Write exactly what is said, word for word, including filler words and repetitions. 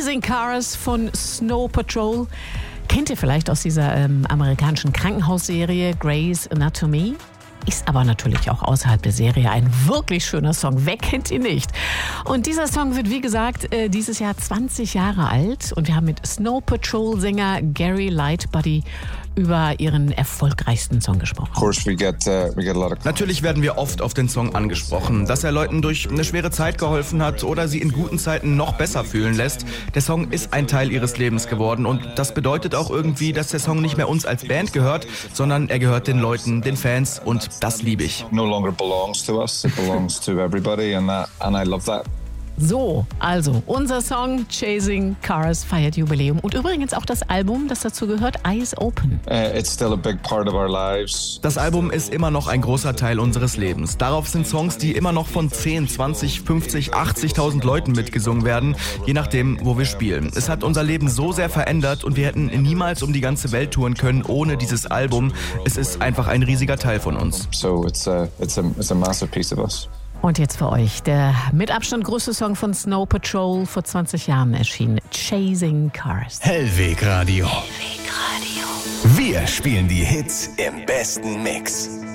Chasing Cars von Snow Patrol. Kennt ihr vielleicht aus dieser ähm, amerikanischen Krankenhausserie Grey's Anatomy? Ist aber natürlich auch außerhalb der Serie ein wirklich schöner Song. Wer kennt ihn nicht? Und dieser Song wird, wie gesagt, äh, dieses Jahr zwanzig Jahre alt. Und wir haben mit Snow Patrol-Sänger Gary Lightbody über ihren erfolgreichsten Song gesprochen. Natürlich werden wir oft auf den Song angesprochen, dass er Leuten durch eine schwere Zeit geholfen hat oder sie in guten Zeiten noch besser fühlen lässt. Der Song ist ein Teil ihres Lebens geworden und das bedeutet auch irgendwie, dass der Song nicht mehr uns als Band gehört, sondern er gehört den Leuten, den Fans und das liebe ich. No longer belongs to us, it belongs to everybody and that, and I love that. So, also unser Song Chasing Cars feiert Jubiläum und übrigens auch das Album, das dazu gehört, Eyes Open. Uh, it's still a big part of our lives. Das Album ist immer noch ein großer Teil unseres Lebens. Darauf sind Songs, die immer noch von zehn, zwanzig, fünfzig, achtzigtausend Leuten mitgesungen werden, je nachdem, wo wir spielen. Es hat unser Leben so sehr verändert und wir hätten niemals um die ganze Welt touren können ohne dieses Album. Es ist einfach ein riesiger Teil von uns. So it's a, it's a, it's a massive piece of us. Und jetzt für euch der mit Abstand größte Song von Snow Patrol, vor zwanzig Jahren erschienen, Chasing Cars. Hellweg Radio. Hellweg Radio. Wir spielen die Hits im besten Mix.